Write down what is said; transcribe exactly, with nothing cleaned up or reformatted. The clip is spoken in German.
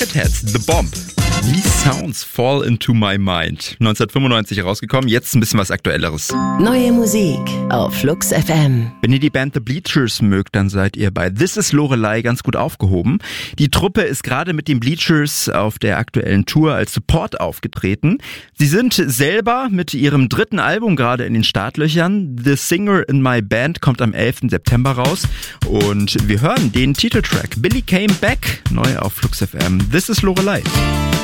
Bucketheads, The Bomb. These Sounds Fall Into My Mind. neunzehnhundertfünfundneunzig herausgekommen, jetzt ein bisschen was Aktuelleres. Neue Musik auf Flux F M. Wenn ihr die Band The Bleachers mögt, dann seid ihr bei This Is Lorelei ganz gut aufgehoben. Die Truppe ist gerade mit den Bleachers auf der aktuellen Tour als Support aufgetreten. Sie sind selber mit ihrem dritten Album gerade in den Startlöchern. The Singer in My Band kommt am elften September raus. Und wir hören den Titeltrack Billy Came Back, neu auf Flux F M. This Is Lorelei.